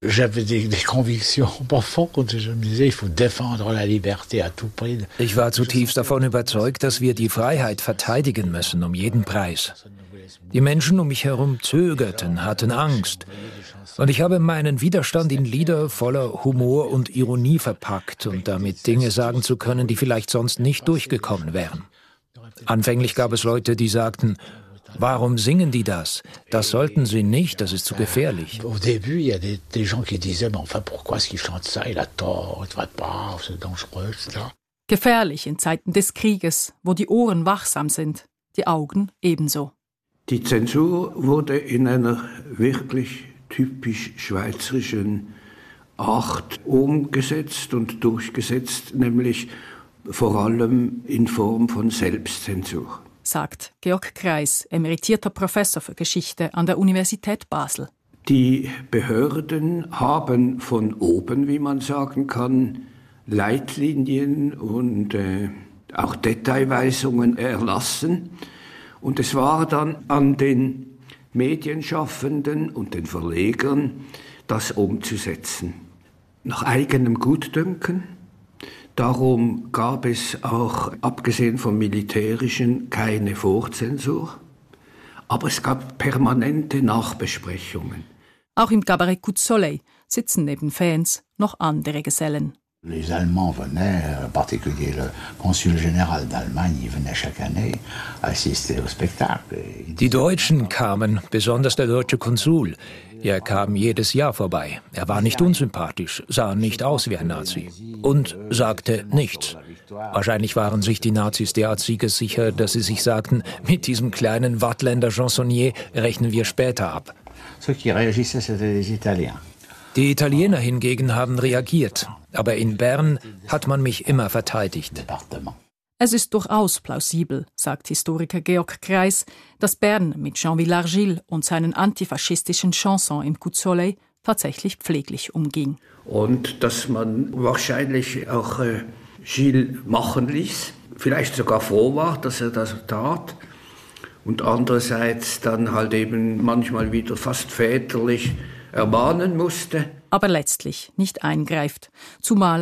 J'avais des convictions profondes. Je me disais, il faut défendre la liberté à tout prix. Ich war zutiefst davon überzeugt, dass wir die Freiheit verteidigen müssen, um jeden Preis. Die Menschen um mich herum zögerten, hatten Angst. Und ich habe meinen Widerstand in Lieder voller Humor und Ironie verpackt, um damit Dinge sagen zu können, die vielleicht sonst nicht durchgekommen wären. Anfänglich gab es Leute, die sagten: Warum singen die das? Das sollten sie nicht, das ist zu gefährlich. Au début, il y a des gens qui disaient, mais enfin, pourquoi est-ce qu'il chante ça? Il a tort, il devrait pas, c'est dangereux, etc. Gefährlich in Zeiten des Krieges, wo die Ohren wachsam sind, die Augen ebenso. Die Zensur wurde in einer wirklich typisch schweizerischen Art umgesetzt und durchgesetzt, nämlich vor allem in Form von Selbstzensur. Sagt Georg Kreis, emeritierter Professor für Geschichte an der Universität Basel. Die Behörden haben von oben, wie man sagen kann, Leitlinien und auch Detailweisungen erlassen. Und es war dann an den Medienschaffenden und den Verlegern, das umzusetzen. Nach eigenem Gutdünken. Darum gab es auch, abgesehen vom Militärischen, keine Vorzensur. Aber es gab permanente Nachbesprechungen. Auch im Cabaret Coup de Soleil sitzen neben Fans noch andere Gesellen. Les Allemands venaient, en particulier le consul général d'Allemagne, il venait chaque année assister au spectacle. Die Deutschen kamen, besonders der deutsche Konsul. Er kam jedes Jahr vorbei. Er war nicht unsympathisch, sah nicht aus wie ein Nazi und sagte nichts. Wahrscheinlich waren sich die Nazis derart siegessicher, dass sie sich sagten, mit diesem kleinen Wattländer Chansonnier rechnen wir später ab. Ceux qui réagissaient, c'était des Italiens. Die Italiener hingegen haben reagiert, aber in Bern hat man mich immer verteidigt. Es ist durchaus plausibel, sagt Historiker Georg Kreis, dass Bern mit Jean Villargil und seinen antifaschistischen Chansons im Coup de Soleil tatsächlich pfleglich umging. Und dass man wahrscheinlich auch Gilles machen ließ, vielleicht sogar froh war, dass er das tat. Und andererseits dann halt eben manchmal wieder fast väterlich ermahnen musste. Aber letztlich nicht eingreift, zumal